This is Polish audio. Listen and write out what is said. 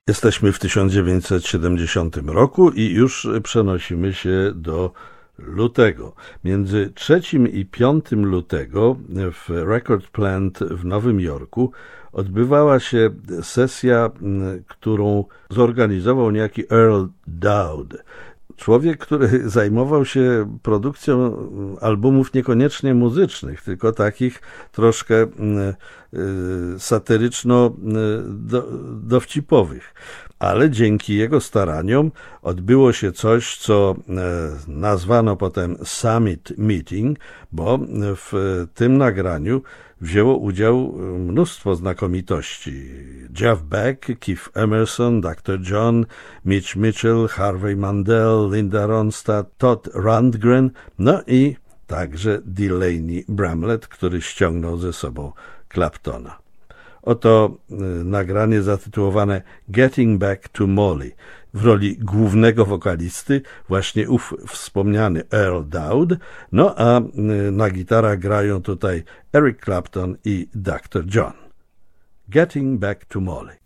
Jesteśmy w 1970 roku i już przenosimy się do lutego. Między 3 i 5 lutego w Record Plant w Nowym Jorku odbywała się sesja, którą zorganizował niejaki Earl Dowd. Człowiek, który zajmował się produkcją albumów niekoniecznie muzycznych, tylko takich troszkę satyryczno-dowcipowych. Ale dzięki jego staraniom odbyło się coś, co nazwano potem Summit Meeting, bo w tym nagraniu wzięło udział mnóstwo znakomitości. Jeff Beck, Keith Emerson, Dr. John, Mitch Mitchell, Harvey Mandel, Linda Ronstadt, Todd Rundgren, no i także Delaney Bramlett, który ściągnął ze sobą Claptona. Oto nagranie zatytułowane Getting Back to Molly. W roli głównego wokalisty właśnie ów wspomniany Earl Dowd, no a na gitarach grają tutaj Eric Clapton i Dr. John. Getting Back to Molly.